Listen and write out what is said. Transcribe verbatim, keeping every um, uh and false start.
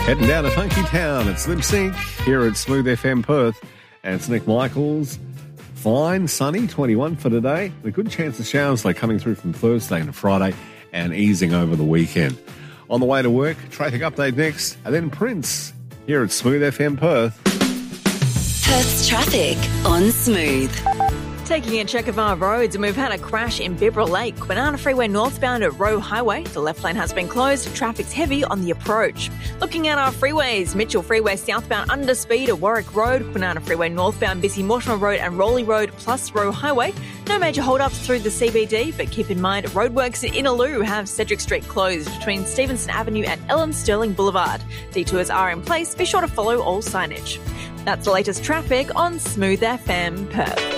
Heading down to Funky Town. It's Lip Sync here at Smooth F M Perth. And it's Nick Michaels. Fine, sunny, twenty-one for today. A good chance of showers like coming through from Thursday into Friday and easing over the weekend. On the way to work, traffic update next. And then Prince here at Smooth F M Perth. Perth's traffic on Smooth. Taking a check of our roads, and we've had a crash in Bibra Lake. Kwinana Freeway northbound at Roe Highway. The left lane has been closed. Traffic's heavy on the approach. Looking at our freeways, Mitchell Freeway southbound under speed at Warwick Road. Kwinana Freeway northbound busy Mortimer Road and Rowley Road plus Roe Highway. No major hold-ups through the C B D, but keep in mind roadworks in Innaloo have Cedric Street closed between Stevenson Avenue and Ellen Sterling Boulevard. Detours are in place. Be sure to follow all signage. That's the latest traffic on Smooth F M Perth.